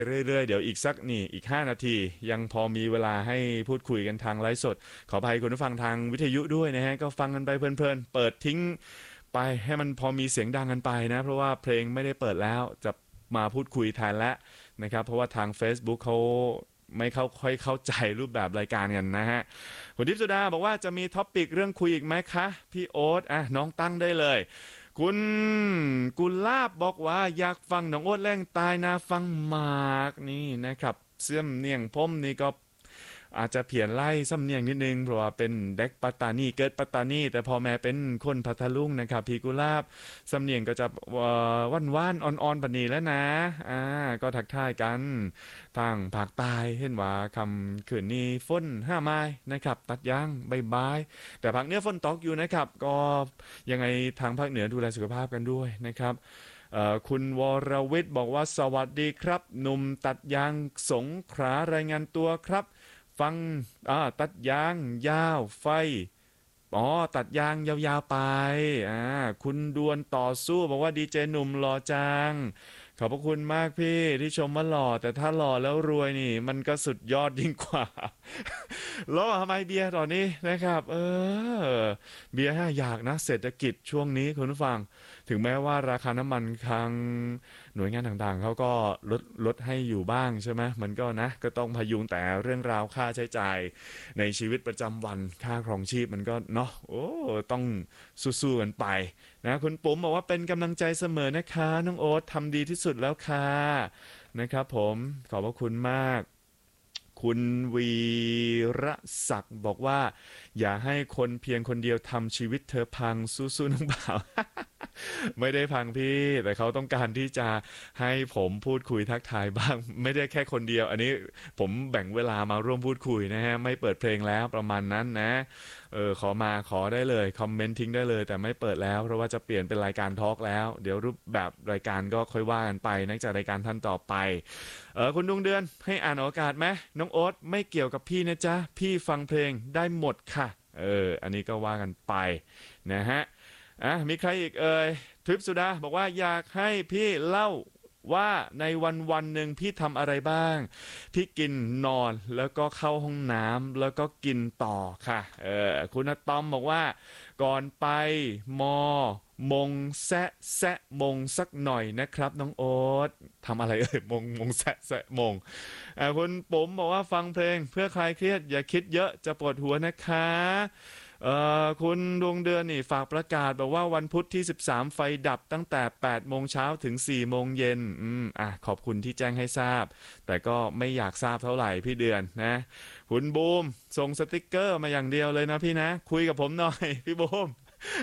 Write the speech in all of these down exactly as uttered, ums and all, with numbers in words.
เรื่อยๆเดี๋ยวอีกสักนี่อีกห้านาทียังพอมีเวลาให้พูดคุยกันทางไลฟ์สดขออภัยคุณผู้ฟังทางวิทยุด้วยนะฮะก็ฟังกันไปเพลินๆเปิดทิ้งไปให้มันพอมีเสียงดังกันไปนะเพราะว่าเพลงไม่ได้เปิดแล้วจะมาพูดคุยแทนแล้วนะครับเพราะว่าทาง Facebook เขาไม่เข้าค่อยเข้าใจรูปแบบรายการกันนะฮะคุณทิพย์สุดาบอกว่าจะมีท็อปปิกเรื่องคุยอีกไหมคะพี่โอ๊ตอ่ะน้องตั้งได้เลยคุณกุลาบบอกว่าอยากฟังน้องโอ๊ตแรงตายนาฟังหมากนี่นะครับเสื่อมเนียงพมนี่ก็อาจจะเพี้ยนไล่สำเนียงนิดนึงเพราะว่าเป็นเด็กปัตตานีเกิดปัตตานีแต่พอแม่เป็นคนพัทลุงนะครับพี่กุลาบสำเนียงก็จะว่านว่านอ่อนๆปนีแล้วนะอ่าก็ทักทายกันทางภาคใต้เห็นว่าคำขืนนี้ฝนห้าไม้นะครับตัดยางบายบายแต่ภาคเหนือฝนตกอยู่นะครับก็ยังไงทางภาคเหนือดูแลสุขภาพกันด้วยนะครับคุณวรวิทย์บอกว่าสวัสดีครับหนุ่มตัดยางสงขลารายงานตัวครับฟังตัดยางยาวไฟอ๋อตัดยางยาวๆไปอ่าคุณดวลต่อสู้บอกว่าดีเจหนุ่มหล่อจังขอบพระคุณมากพี่ที่ชมว่าหล่อแต่ถ้าหล่อแล้วรวยนี่มันก็สุดยอดยิ่งกว่าแล้วทำไมเบียร์ตอนนี้นะครับเออเบียร์ห้าอยากนะเศรษฐกิจช่วงนี้คุณผู้ฟังถึงแม้ว่าราคาน้ำมันทางหน่วยงานต่างๆเขาก็ลดลดให้อยู่บ้างใช่ไหมมันก็นะก็ต้องพยุงแต่เรื่องราวค่าใช้จ่ายในชีวิตประจำวันค่าครองชีพมันก็เนาะโอ้ต้องสู้ๆกันไปนะคุณปุ๋มบอกว่าเป็นกำลังใจเสมอนะคะน้องโอ๊ตทำดีที่สุดแล้วค่ะนะครับผมขอบพระคุณมากคุณวีรศักดิ์บอกว่าอย่าให้คนเพียงคนเดียวทำชีวิตเธอพังสู้ๆน้องบ่าว ไม่ได้พังพี่แต่เขาต้องการที่จะให้ผมพูดคุยทักทายบ้างไม่ได้แค่คนเดียวอันนี้ผมแบ่งเวลามาร่วมพูดคุยนะฮะไม่เปิดเพลงแล้วประมาณนั้นนะเออขอมาขอได้เลยคอมเมนต์ทิ้งได้เลยแต่ไม่เปิดแล้วเพราะว่าจะเปลี่ยนเป็นรายการทอล์กแล้วเดี๋ยวรูปแบบรายการก็ค่อยว่ากันไปนักจากรายการท่านต่อไปเออคุณดวงเดือนให้อ่านอากาศไหมน้องโอ๊ตไม่เกี่ยวกับพี่นะจ๊ะพี่ฟังเพลงได้หมดค่ะเอออันนี้ก็ว่ากันไปนะฮะอ่ะมีใครอีกเอ่ยทริปสุดาบอกว่าอยากให้พี่เล่าว่าในวันวันหนึ่งพี่ทำอะไรบ้างพี่กินนอนแล้วก็เข้าห้องน้ำแล้วก็กินต่อค่ะเออคุณตอมบอกว่าก่อนไปมอมงแซะแซะมงสักหน่อยนะครับน้องโอ๊ตทำอะไรเอ่ยมงมงแซะแซะมงอ่าคุณปุ๋มบอกว่าฟังเพลงเพื่อคลายเครียดอย่าคิดเยอะจะปวดหัวนะคะเอ่อคุณดวงเดือนนี่ฝากประกาศบอกว่าวันพุธที่สิบสามไฟดับตั้งแต่แปดโมงเช้าถึงสี่โมงเย็นอืมอ่ะขอบคุณที่แจ้งให้ทราบแต่ก็ไม่อยากทราบเท่าไหร่พี่เดือนนะคุณบูมส่งสติกเกอร์มาอย่างเดียวเลยนะพี่นะคุยกับผมหน่อยพี่บูม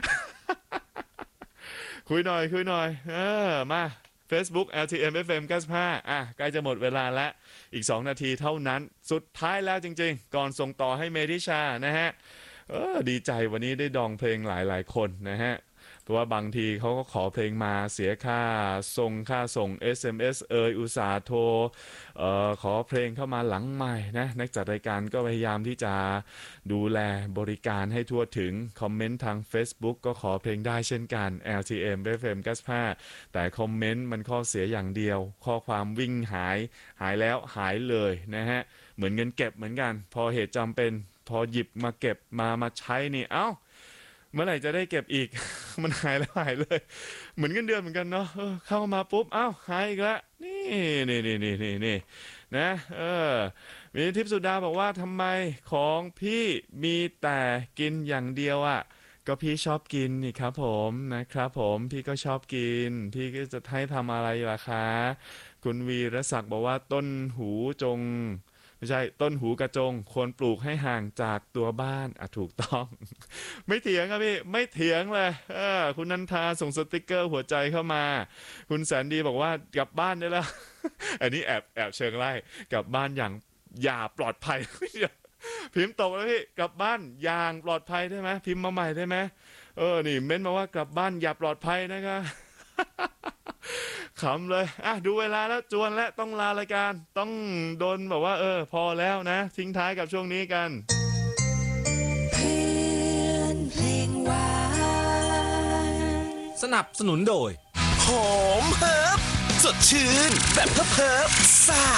คุยหน่อยคุยหน่อยเออมา Facebook แอล ที เอ็ม เอฟ เอ็ม เก้าสิบห้าอ่ะใกล้จะหมดเวลาแล้วอีกสองนาทีเท่านั้นสุดท้ายแล้วจริงๆก่อนส่งต่อให้เมธิชานะฮะเออดีใจวันนี้ได้ดองเพลงหลายๆคนนะฮะเพราะว่าบางทีเขาก็ขอเพลงมาเสียค่าส่งค่าส่ง เอส เอ็ม เอส เอยอุตสาห์โทรเอ่อขอเพลงเข้ามาหลังใหม่นะนักจัดรายการก็พยายามที่จะดูแลบริการให้ทั่วถึงคอมเมนต์ทาง Facebook ก็ขอเพลงได้เช่นกัน แอล ที เอ็ม เอฟ เอ็ม เก้าสิบห้าแต่คอมเมนต์มันข้อเสียอย่างเดียวข้อความวิ่งหายหายแล้วหายเลยนะฮะเหมือนเงินเก็บเหมือนกันพอเหตุจำเป็นพอหยิบมาเก็บมามาใช้นี่เอ้าเมื่อไหร่จะได้เก็บอีก มันหายแล้วหายเลยเหมือนเงินเดือนเหมือนกันเนาะเออเข้ามาปุ๊บเอ้าหายอีกแล้วนี่นี่นี่นี่นี่นี่นะเออมีทิพย์สุดาบอกว่าทำไมของพี่มีแต่กินอย่างเดียวอ่ะก็พี่ชอบกินนี่ครับผมนะครับผมพี่ก็ชอบกินพี่ก็จะให้ทำอะไรล่ะคะคุณวีรศักดิ์บอกว่าต้นหูจงไม่ใช่ต้นหูกระจงควรปลูกให้ห่างจากตัวบ้านอ่ะถูกต้อง ไม่เถียงครับพี่ไม่เถียงเลยเออคุณนันทาส่งสติกเกอร์หัวใจเข้ามาคุณแสนดีบอกว่ากลับบ้านได้แล้ว อันนี้แอบแอบเชิงไล่กลับบ้านอย่างอย่าปลอดภัย พิมพ์ตกแล้วพี่กลับบ้านอย่างปลอดภัยได้ไหมพิมพ์มาใหม่ได้ไหมเออนี่เม้นมาว่ากลับบ้านอย่าปลอดภัยนะครับ ขำเลยอ่ะดูเวลาแล้วจวนแล้วต้องลารายการต้องโดนแบบว่าเออพอแล้วนะทิ้งท้ายกับช่วงนี้กันเพื่อนเพลงหวานสนับสนุนโดยหอมเฮิบสดชื่นแบบเพิบๆซ่า